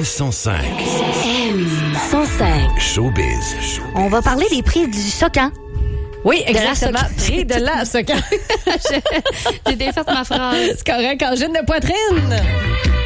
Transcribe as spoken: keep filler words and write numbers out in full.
M cent cinq. M cent cinq. Showbiz. On va parler des prix du Socan. Oui, De la exactement. Socan. Prix de la Socan. J'ai défait ma phrase. C'est correct, angine de poitrine.